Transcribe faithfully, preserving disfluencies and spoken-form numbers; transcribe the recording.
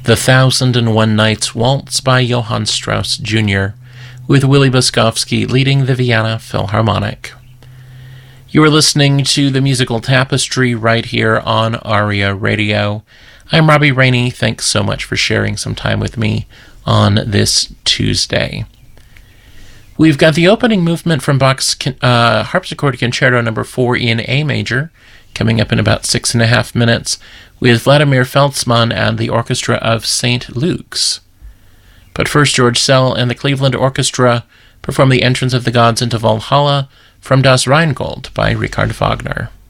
The Thousand and One Nights Waltz by Johann Strauss Junior, with Willie Boskovsky leading the Vienna Philharmonic. You are listening to the Musical Tapestry right here on ARIA Radio. I'm Robbie Rainey. Thanks so much for sharing some time with me on this Tuesday. We've got the opening movement from Bach's uh, Harpsichord Concerto number four in A major, coming up in about six and a half minutes, with Vladimir Feltzmann and the Orchestra of Saint Luke's. But first, George Szell and the Cleveland Orchestra perform the Entrance of the Gods into Valhalla from Das Rheingold by Richard Wagner.